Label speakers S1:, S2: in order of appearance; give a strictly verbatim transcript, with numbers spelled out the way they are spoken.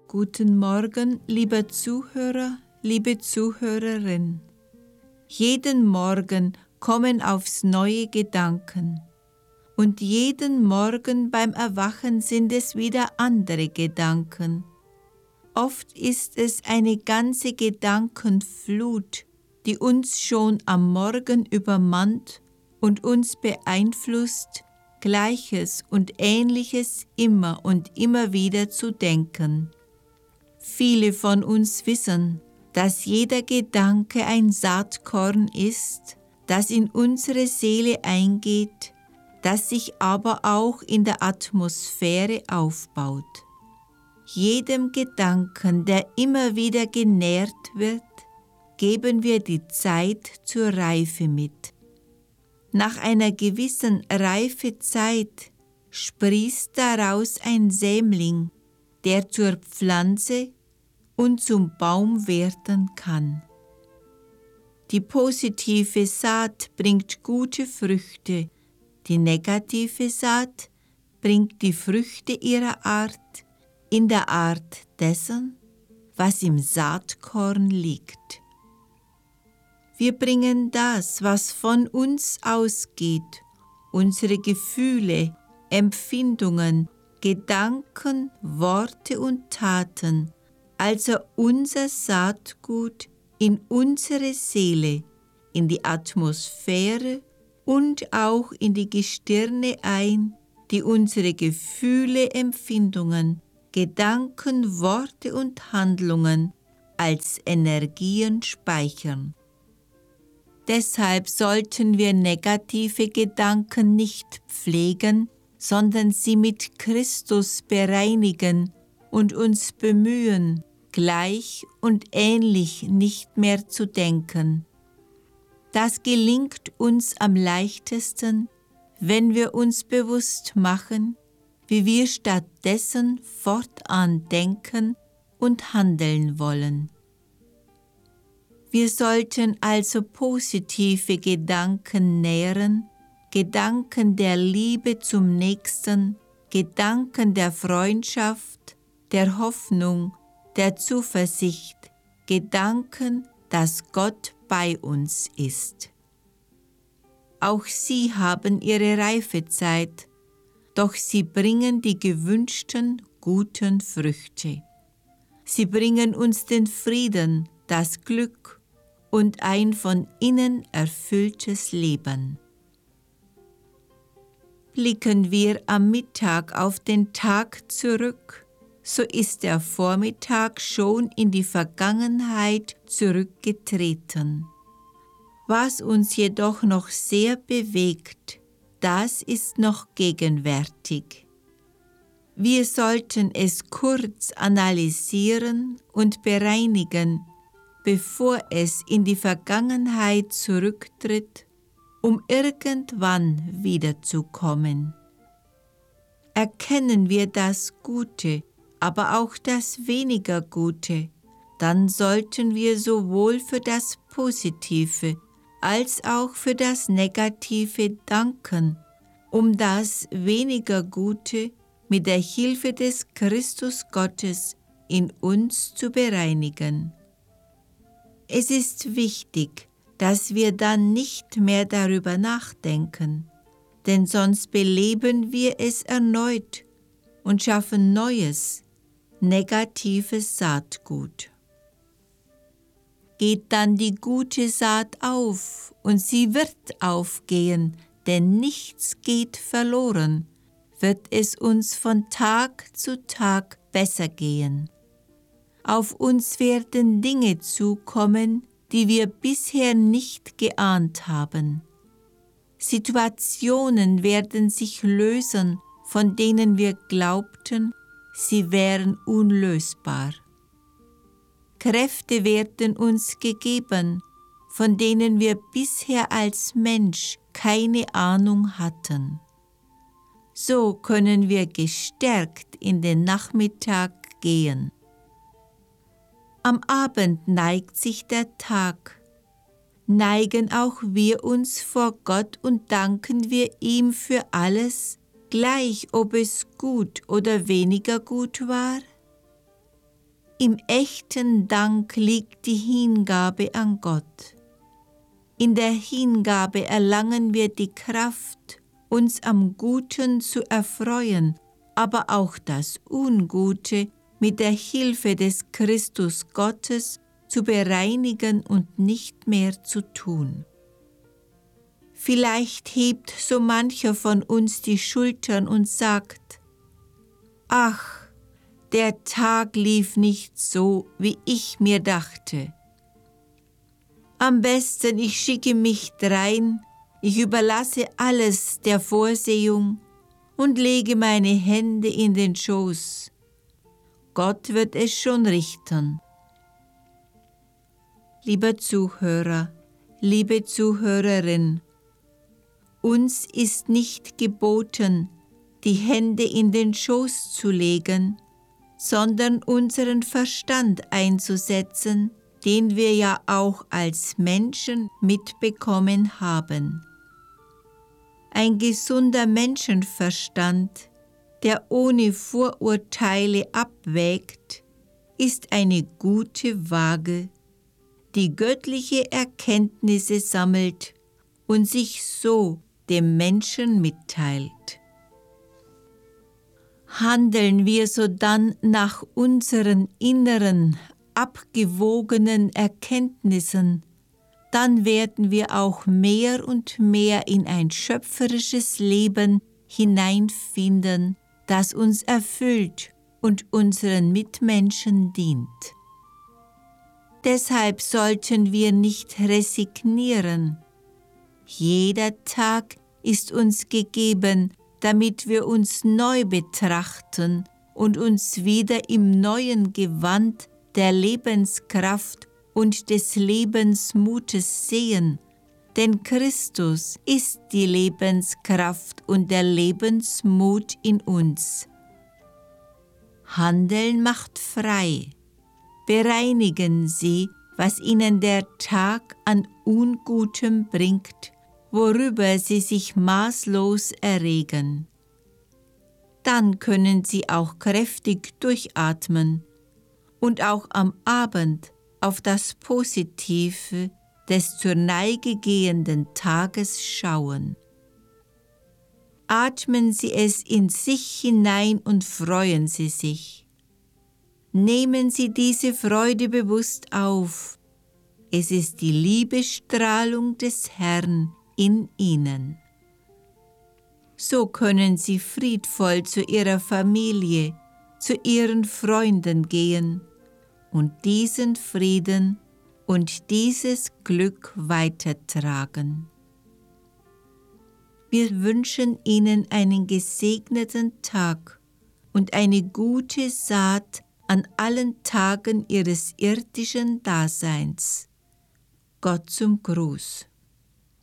S1: Guten Morgen, lieber Zuhörer, liebe Zuhörerin. Jeden Morgen kommen aufs neue Gedanken. Und jeden Morgen beim Erwachen sind es wieder andere Gedanken. Oft ist es eine ganze Gedankenflut, die uns schon am Morgen übermannt und uns beeinflusst, Gleiches und Ähnliches immer und immer wieder zu denken. Viele von uns wissen, dass jeder Gedanke ein Saatkorn ist, das in unsere Seele eingeht, das sich aber auch in der Atmosphäre aufbaut. Jedem Gedanken, der immer wieder genährt wird, geben wir die Zeit zur Reife mit. Nach einer gewissen Reifezeit sprießt daraus ein Sämling, der zur Pflanze und zum Baum werden kann. Die positive Saat bringt gute Früchte, die negative Saat bringt die Früchte ihrer Art in der Art dessen, was im Saatkorn liegt. Wir bringen das, was von uns ausgeht, unsere Gefühle, Empfindungen, Gedanken, Worte und Taten, also unser Saatgut in unsere Seele, in die Atmosphäre und auch in die Gestirne ein, die unsere Gefühle, Empfindungen, Gedanken, Worte und Handlungen als Energien speichern. Deshalb sollten wir negative Gedanken nicht pflegen, sondern sie mit Christus bereinigen und uns bemühen, gleich und ähnlich nicht mehr zu denken. Das gelingt uns am leichtesten, wenn wir uns bewusst machen, wie wir stattdessen fortan denken und handeln wollen. Wir sollten also positive Gedanken nähren, Gedanken der Liebe zum Nächsten, Gedanken der Freundschaft, der Hoffnung, der Zuversicht, Gedanken, dass Gott bei uns ist. Auch sie haben ihre Reifezeit, doch sie bringen die gewünschten guten Früchte. Sie bringen uns den Frieden, das Glück und ein von innen erfülltes Leben. Blicken wir am Mittag auf den Tag zurück, so ist der Vormittag schon in die Vergangenheit zurückgetreten. Was uns jedoch noch sehr bewegt, das ist noch gegenwärtig. Wir sollten es kurz analysieren und bereinigen, bevor es in die Vergangenheit zurücktritt, um irgendwann wiederzukommen. Erkennen wir das Gute, aber auch das weniger Gute, dann sollten wir sowohl für das Positive als auch für das Negative danken, um das weniger Gute mit der Hilfe des Christus Gottes in uns zu bereinigen. Es ist wichtig, dass wir dann nicht mehr darüber nachdenken, denn sonst beleben wir es erneut und schaffen neues, negatives Saatgut. Geht dann die gute Saat auf und sie wird aufgehen, denn nichts geht verloren, wird es uns von Tag zu Tag besser gehen. Auf uns werden Dinge zukommen, die wir bisher nicht geahnt haben. Situationen werden sich lösen, von denen wir glaubten, sie wären unlösbar. Kräfte werden uns gegeben, von denen wir bisher als Mensch keine Ahnung hatten. So können wir gestärkt in den Nachmittag gehen. Am Abend neigt sich der Tag. Neigen auch wir uns vor Gott und danken wir ihm für alles, gleich ob es gut oder weniger gut war? Im echten Dank liegt die Hingabe an Gott. In der Hingabe erlangen wir die Kraft, uns am Guten zu erfreuen, aber auch das Ungute mit der Hilfe des Christus Gottes zu bereinigen und nicht mehr zu tun. Vielleicht hebt so mancher von uns die Schultern und sagt: Ach, der Tag lief nicht so, wie ich mir dachte. Am besten, ich schicke mich drein, ich überlasse alles der Vorsehung und lege meine Hände in den Schoß. Gott wird es schon richten. Lieber Zuhörer, liebe Zuhörerin, uns ist nicht geboten, die Hände in den Schoß zu legen, sondern unseren Verstand einzusetzen, den wir ja auch als Menschen mitbekommen haben. Ein gesunder Menschenverstand, der ohne Vorurteile abwägt, ist eine gute Waage, die göttliche Erkenntnisse sammelt und sich so dem Menschen mitteilt. Handeln wir sodann nach unseren inneren, abgewogenen Erkenntnissen, dann werden wir auch mehr und mehr in ein schöpferisches Leben hineinfinden, das uns erfüllt und unseren Mitmenschen dient. Deshalb sollten wir nicht resignieren. Jeder Tag ist uns gegeben, damit wir uns neu betrachten und uns wieder im neuen Gewand der Lebenskraft und des Lebensmutes sehen, denn Christus ist die Lebenskraft und der Lebensmut in uns. Handeln macht frei. Bereinigen Sie, was Ihnen der Tag an Ungutem bringt, worüber Sie sich maßlos erregen. Dann können Sie auch kräftig durchatmen und auch am Abend auf das Positive des zur Neige gehenden Tages schauen. Atmen Sie es in sich hinein und freuen Sie sich. Nehmen Sie diese Freude bewusst auf. Es ist die Liebesstrahlung des Herrn in Ihnen. So können Sie friedvoll zu Ihrer Familie, zu Ihren Freunden gehen und diesen Frieden und dieses Glück weitertragen. Wir wünschen Ihnen einen gesegneten Tag und eine gute Saat an allen Tagen Ihres irdischen Daseins. Gott zum Gruß.